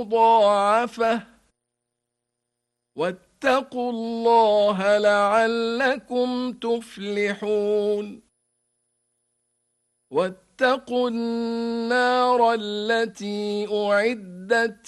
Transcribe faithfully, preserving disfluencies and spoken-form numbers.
مضاعفة واتقوا الله لعلكم تفلحون واتقوا النار التي أعدت